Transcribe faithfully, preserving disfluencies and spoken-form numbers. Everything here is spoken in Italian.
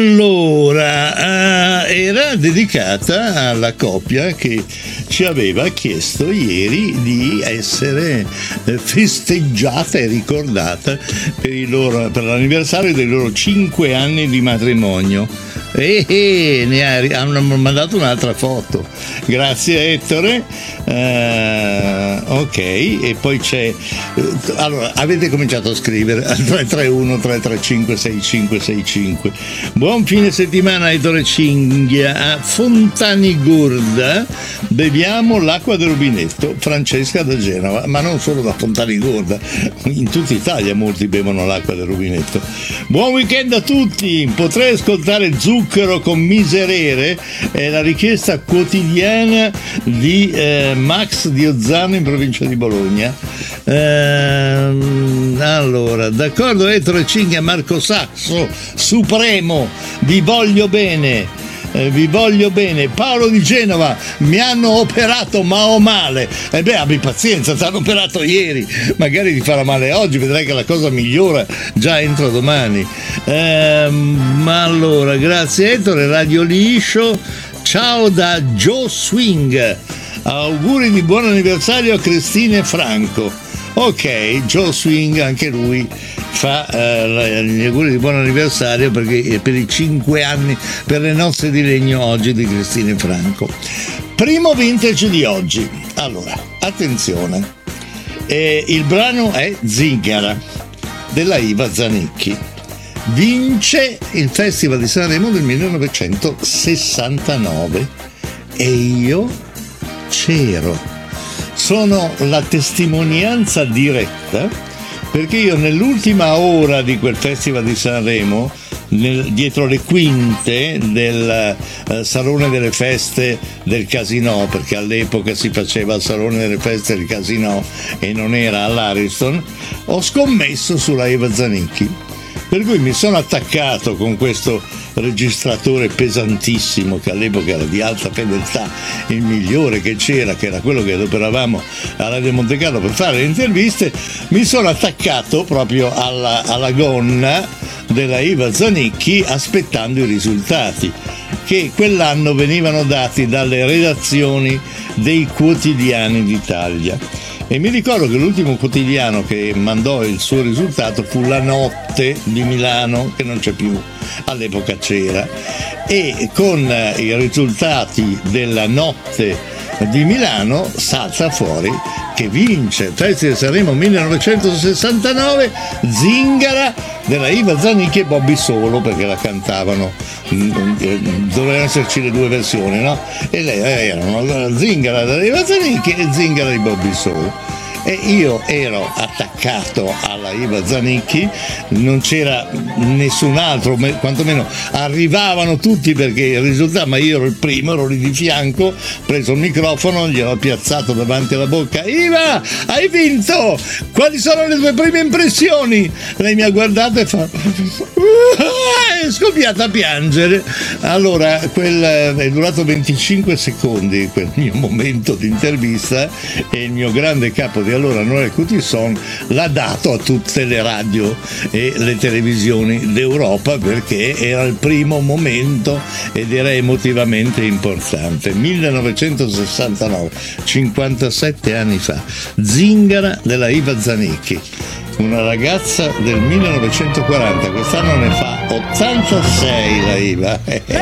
Allora, eh, era dedicata alla coppia che ci aveva chiesto ieri di essere eh, festeggiata e ricordata per, il loro, per l'anniversario dei loro cinque anni di matrimonio. E eh, ne ha, hanno mandato un'altra foto. Grazie Ettore. Uh, ok, e poi c'è uh, allora avete cominciato a scrivere al tre tre uno tre tre cinque sei cinque sei cinque. Buon fine settimana Ettore Cinghia. A Fontanigorda beviamo l'acqua del rubinetto. Francesca da Genova. Ma non solo da Fontanigorda, in tutta Italia molti bevono l'acqua del rubinetto. Buon weekend a tutti. Potrei ascoltare Zucchero con Miserere, è la richiesta quotidiana di eh, Max di Ozzano in provincia di Bologna. Ehm, allora, d'accordo Ettore Cinghia, Marco Sasso, Supremo, vi voglio bene. Eh, vi voglio bene. Paolo di Genova, mi hanno operato ma ho male. E eh beh, abbi pazienza, ti hanno operato ieri, magari ti farà male oggi, vedrai che la cosa migliora già entro domani. Eh, ma allora, grazie Ettore, Radio Liscio, ciao da Joe Swing, auguri di buon anniversario a Cristina e Franco. Ok, Joe Swing, anche lui fa eh, gli auguri di buon anniversario perché per i cinque anni, per le nozze di legno oggi di Cristina e Franco. Primo vintage di oggi. Allora, attenzione, eh, il brano è Zingara della Iva Zanicchi. Vince il Festival di Sanremo del millenovecentosessantanove e io c'ero. Sono la testimonianza diretta perché io nell'ultima ora di quel Festival di Sanremo, nel, dietro le quinte del uh, Salone delle Feste del Casinò, perché all'epoca si faceva il Salone delle Feste del Casinò e non era all'Ariston, ho scommesso sulla Iva Zanicchi. Per cui mi sono attaccato con questo registratore pesantissimo che all'epoca era di alta fedeltà, il migliore che c'era, che era quello che adoperavamo a Radio Monte Carlo per fare le interviste. Mi sono attaccato proprio alla, alla gonna della Iva Zanicchi aspettando i risultati che quell'anno venivano dati dalle redazioni dei quotidiani d'Italia. E mi ricordo che l'ultimo quotidiano che mandò il suo risultato fu La Notte di Milano, che non c'è più, all'epoca c'era, e con i risultati della Notte di Milano salta fuori che vince il Festival di Sanremo millenovecentosessantanove Zingara della Iva Zanicchi e Bobby Solo, perché la cantavano, dovevano esserci le due versioni, no? E lei erano Zingara della Iva Zanicchi e Zingara di Bobby Solo. E io ero attaccato alla Iva Zanicchi, non c'era nessun altro, quantomeno arrivavano tutti perché il risultato, ma io ero il primo, ero lì di fianco, ho preso il microfono, gliel'ho piazzato davanti alla bocca. Iva, hai vinto! Quali sono le tue prime impressioni? Lei mi ha guardato e fa è scoppiata a piangere. Allora, quel è durato venticinque secondi quel mio momento di intervista e il mio grande capo di allora, Noel Cutisson, l'ha dato a tutte le radio e le televisioni d'Europa perché era il primo momento ed era emotivamente importante. millenovecentosessantanove, cinquantasette anni fa, Zingara della Iva Zanicchi, una ragazza del millenovecentoquaranta, quest'anno ne fa ottantasei la Iva.